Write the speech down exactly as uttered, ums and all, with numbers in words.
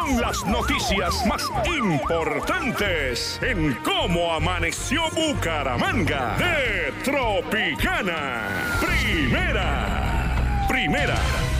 son las noticias más importantes en Cómo Amaneció Bucaramanga de Tropicana. Primera, primera.